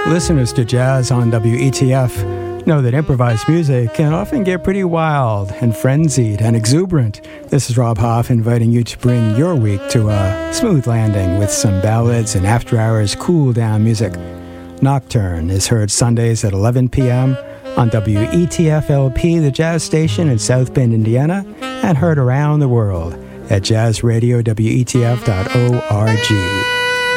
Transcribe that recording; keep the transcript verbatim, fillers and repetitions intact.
Listeners to jazz on W E T F know that improvised music can often get pretty wild and frenzied and exuberant. This is Rob Hoff inviting you to bring your week to a smooth landing with some ballads and after-hours cool-down music. Nocturne is heard Sundays at eleven p.m. on W E T F L P, the jazz station in South Bend, Indiana, and heard around the world at jazz radio W E T F dot org.